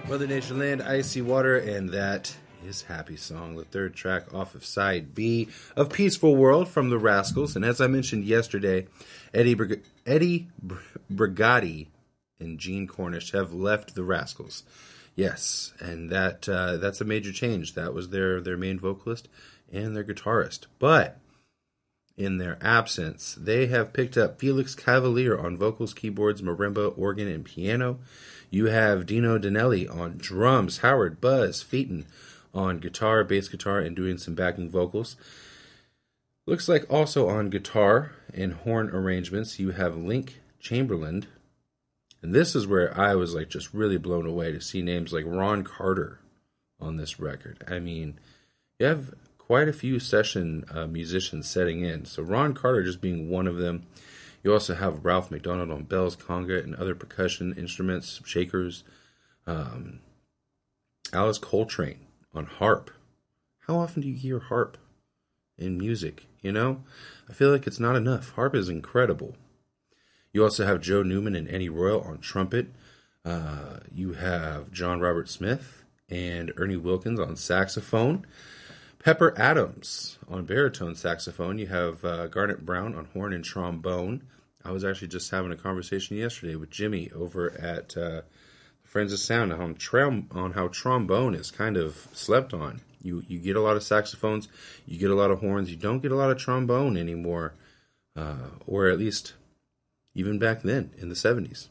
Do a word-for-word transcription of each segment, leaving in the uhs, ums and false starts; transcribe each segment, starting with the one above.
Mother Nature Land, Icy Water, and that is Happy Song, the third track off of side B of Peaceful World from the Rascals. And as I mentioned yesterday, Eddie, Brig- Eddie Br- Brigati and Gene Cornish have left the Rascals. Yes, and that uh, that's a major change. That was their, their main vocalist and their guitarist. But in their absence, they have picked up Felix Cavalier on vocals, keyboards, marimba, organ, and piano. You have Dino Danelli on drums, Howard Buzz Featon on guitar, bass guitar, and doing some backing vocals. Looks like also on guitar and horn arrangements, you have Link Chamberlain. And this is where I was like just really blown away to see names like Ron Carter on this record. I mean, you have quite a few session uh, musicians setting in. So Ron Carter just being one of them. You also have Ralph McDonald on bells, conga, and other percussion instruments, shakers. Um, Alice Coltrane on harp. How often do you hear harp in music? You know, I feel like it's not enough. Harp is incredible. You also have Joe Newman and Eddie Royal on trumpet. Uh, you have John Robert Smith and Ernie Wilkins on saxophone. Pepper Adams on baritone saxophone. You have uh, Garnet Brown on horn and trombone. I was actually just having a conversation yesterday with Jimmy over at uh, Friends of Sound on, trom- on how trombone is kind of slept on. You you get a lot of saxophones, you get a lot of horns, you don't get a lot of trombone anymore, uh, or at least even back then in the seventies.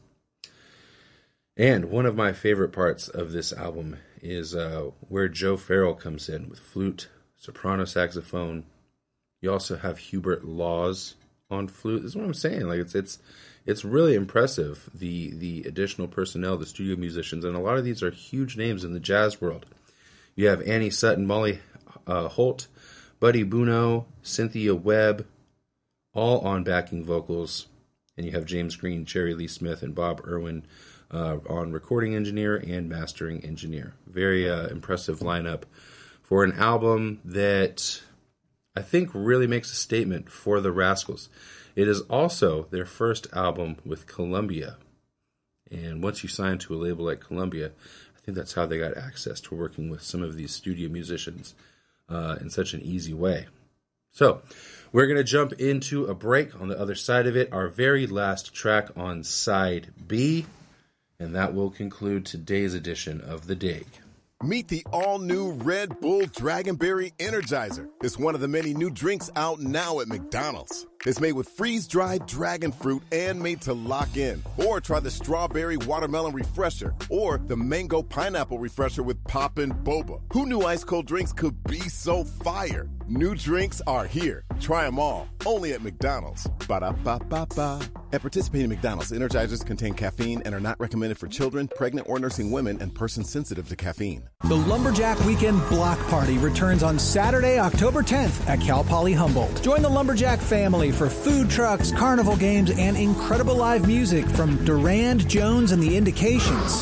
And one of my favorite parts of this album is uh, where Joe Farrell comes in with flute, soprano saxophone. You also have Hubert Laws on flute. This is what I'm saying. Like it's it's it's really impressive, the the additional personnel, the studio musicians, and a lot of these are huge names in the jazz world. You have Annie Sutton, Molly uh, Holt, Buddy Buono, Cynthia Webb, all on backing vocals, and you have James Green, Jerry Lee Smith, and Bob Irwin uh, on recording engineer and mastering engineer. Very uh, impressive lineup for an album that I think really makes a statement for the Rascals. It is also their first album with Columbia. And once you sign to a label like Columbia, I think that's how they got access to working with some of these studio musicians uh, in such an easy way. So, we're going to jump into a break on the other side of it, our very last track on side B, and that will conclude today's edition of The Dig. Meet the all-new Red Bull Dragonberry Energizer. It's one of the many new drinks out now at McDonald's. It's made with freeze-dried dragon fruit and made to lock in. Or try the Strawberry Watermelon Refresher or the Mango Pineapple Refresher with Poppin' Boba. Who knew ice-cold drinks could be so fire? New drinks are here. Try them all. Only at McDonald's. Ba-da-ba-ba-ba. At participating McDonald's, Energizers contain caffeine and are not recommended for children, pregnant or nursing women, and persons sensitive to caffeine. The Lumberjack Weekend Block Party returns on Saturday, October tenth at Cal Poly Humboldt. Join the Lumberjack family for food trucks, carnival games, and incredible live music from Durand, Jones, and the Indications.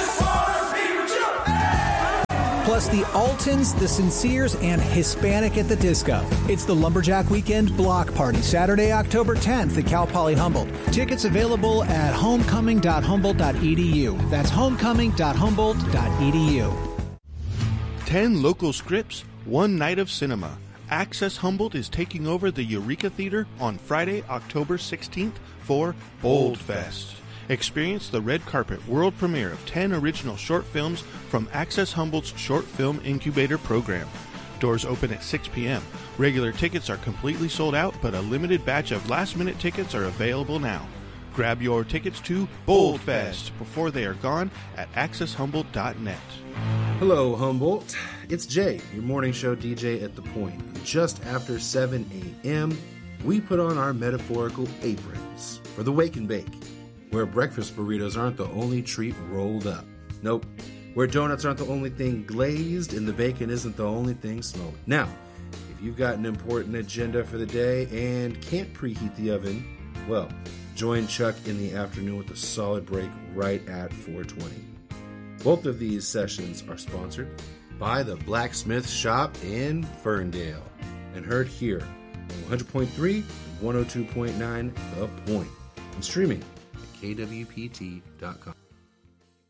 Plus the Altons, the Sinceres, and Hispanic at the Disco. It's the Lumberjack Weekend Block Party, Saturday, October tenth at Cal Poly Humboldt. Tickets available at homecoming dot humboldt dot e d u. That's homecoming dot humboldt dot e d u. Ten local scripts, one night of cinema. Access Humboldt is taking over the Eureka Theater on Friday, October sixteenth for Bold Fest. Experience the red carpet world premiere of ten original short films from Access Humboldt's Short Film Incubator program. Doors open at six p.m. Regular tickets are completely sold out, but a limited batch of last-minute tickets are available now. Grab your tickets to Bold Fest before they are gone at access humboldt dot net. Hello, Humboldt. It's Jay, your morning show D J at The Point. Just after seven a.m., we put on our metaphorical aprons for the Wake and Bake, where breakfast burritos aren't the only treat rolled up. Nope. Where donuts aren't the only thing glazed and the bacon isn't the only thing smoked. Now, if you've got an important agenda for the day and can't preheat the oven, well, join Chuck in the afternoon with a solid break right at four twenty. Both of these sessions are sponsored by the Blacksmith Shop in Ferndale and heard here on one hundred point three and one oh two point nine The Point and streaming at K W P T dot com.